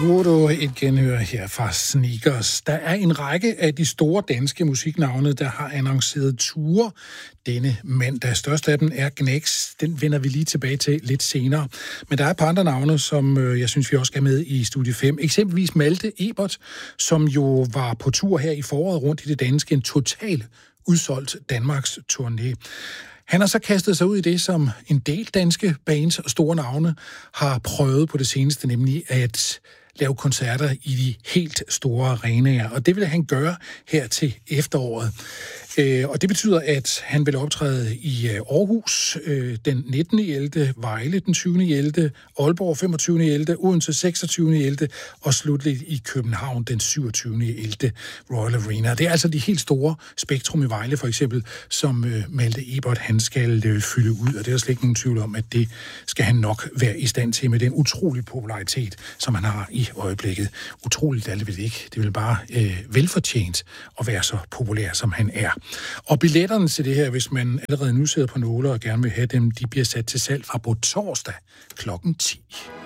Voodoo, et genhør her fra Sneakers. Der er en række af de store danske musiknavne, der har annonceret ture denne mandag. Størst af dem er Gnex. Den vender vi lige tilbage til lidt senere. Men der er et par andre navne, som jeg synes, vi også skal med i Studie 5. Eksempelvis Malte Ebert, som jo var på tur her i foråret rundt i det danske. En total udsolgt Danmarks turné. Han har så kastet sig ud i det, som en del danske bands og store navne har prøvet på det seneste, nemlig at lave koncerter i de helt store arenaer. Og det vil han gøre her til efteråret. Og det betyder, at han vil optræde i Aarhus den 19. 11., Vejle den 20. 11., Aalborg 25. 11., Odense 26. 11. og slutligt i København den 27. 11. Royal Arena. Det er altså de helt store Spektrum i Vejle for eksempel, som Malte Ebert han skal fylde ud. Og det er slet ikke nogen tvivl om, at det skal han nok være i stand til med den utrolige popularitet, som han har i øjeblikket. Utroligt er det vel ikke. Det vil bare velfortjent at være så populær, som han er. Og billetterne til det her, hvis man allerede nu sidder på nåler og gerne vil have dem, de bliver sat til salg fra på torsdag kl. 10.